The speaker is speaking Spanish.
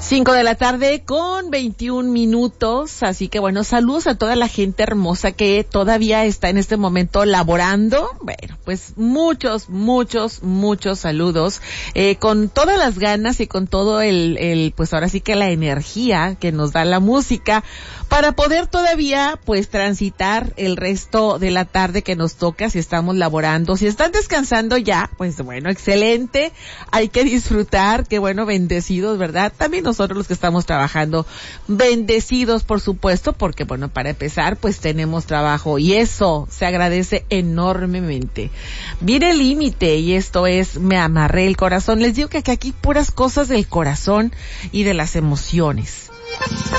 5:00 con 21 minutos, así que bueno, saludos a toda la gente hermosa que todavía está en este momento laborando. Bueno, pues muchos saludos, con todas las ganas y con todo pues ahora sí que la energía que nos da la música para poder todavía pues transitar el resto de la tarde que nos toca si estamos laborando. Si están descansando ya, pues bueno, excelente, hay que disfrutar, qué bueno, bendecidos, ¿verdad? También nosotros los que estamos trabajando, bendecidos por supuesto, porque bueno, para empezar pues tenemos trabajo y eso se agradece enormemente. Viene el límite y esto es Me Amarré el Corazón. Les digo que aquí puras cosas del corazón y de las emociones.